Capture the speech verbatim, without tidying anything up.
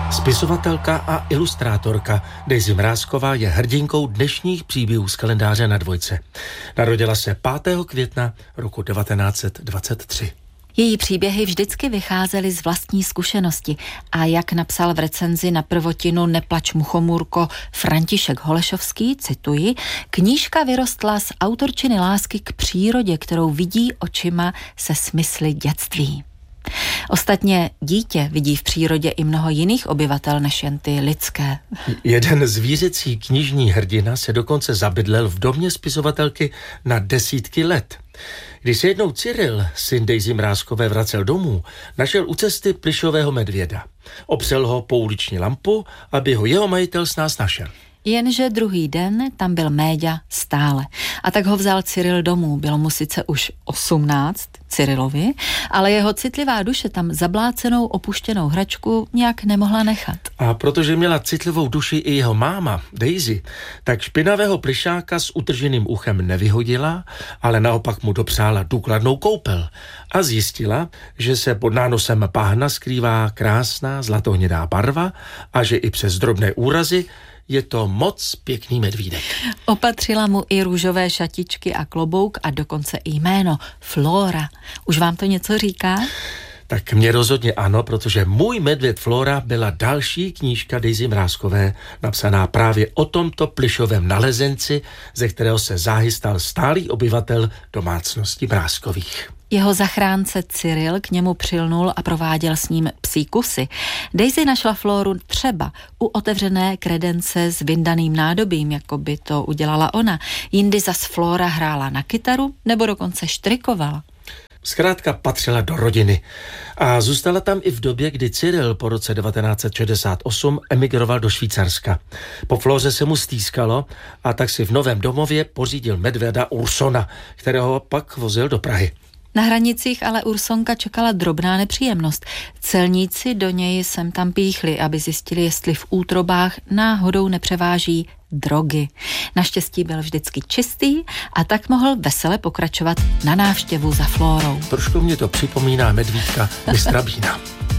Spisovatelka a ilustrátorka Daisy Mrázková je hrdinkou dnešních příběhů z kalendáře Na dvojce. Narodila se pátého května roku devatenáct set dvacet tři. Její příběhy vždycky vycházely z vlastní zkušenosti a jak napsal v recenzi na prvotinu Neplač muchomůrko František Holešovský, cituji, knížka vyrostla z autorčiny lásky k přírodě, kterou vidí očima se smysly dětství. Ostatně dítě vidí v přírodě i mnoho jiných obyvatel než jen ty lidské. Jeden zvířecí knižní hrdina se dokonce zabydlel v domě spisovatelky na desítky let. Když se jednou Cyril, syn Daisy Mrázkové, vracel domů, našel u cesty plyšového medvěda. Opřel ho pouliční lampu, aby ho jeho majitel snáz našel. Jenže druhý den tam byl Méďa stále. A tak ho vzal Cyril domů. Bylo mu sice už osmnáct, Cyrilovi, ale jeho citlivá duše tam zablácenou opuštěnou hračku nějak nemohla nechat. A protože měla citlivou duši i jeho máma, Daisy, tak špinavého plyšáka s utrženým uchem nevyhodila, ale naopak mu dopřála důkladnou koupel a zjistila, že se pod nánosem páhna skrývá krásná zlatohnědá barva a že i přes drobné úrazy je to moc pěkný medvídek. Opatřila mu i růžové šatičky a klobouk a dokonce i jméno Flora. Už vám to něco říká? Tak mě rozhodně ano, protože Můj medvěd Flora byla další knížka Daisy Mrázkové, napsaná právě o tomto plyšovém nalezenci, ze kterého se záhy stal stálý obyvatel domácnosti Mrázkových. Jeho zachránce Cyril k němu přilnul a prováděl s ním psí kusy. Daisy našla Floru třeba u otevřené kredence s vyndaným nádobím, jako by to udělala ona. Jindy zas Flora hrála na kytaru nebo dokonce štrikovala. Zkrátka patřila do rodiny a zůstala tam i v době, kdy Cyril po roce devatenáct set šedesát osm emigroval do Švýcarska. Po Floře se mu stýskalo a tak si v novém domově pořídil medvěda Ursona, kterého pak vozil do Prahy. Na hranicích ale Ursonka čekala drobná nepříjemnost. Celníci do něj sem tam píchli, aby zjistili, jestli v útrobách náhodou nepřeváží drogy. Naštěstí byl vždycky čistý a tak mohl vesele pokračovat na návštěvu za Flórou. Trošku mě to připomíná medvídka mistra Bína.